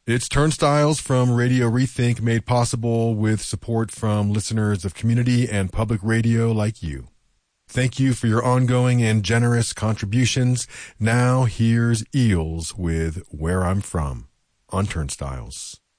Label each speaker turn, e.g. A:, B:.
A: It's Turnstiles from Radio Rethink, made possible with support from listeners of community and public radio like you. Thank you for your ongoing and generous contributions. Now here's Eels with Where I'm From on Turnstiles.